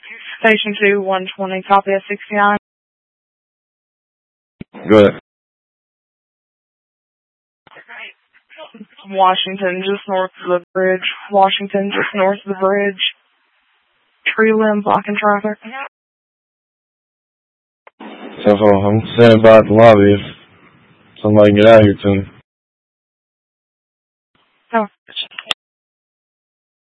Station 2, 120, copy at 69. Go ahead. Washington, just north of the bridge. Washington, just north of the bridge. Tree limb blocking traffic. So I'm standing by at the lobby if somebody can get out here to me.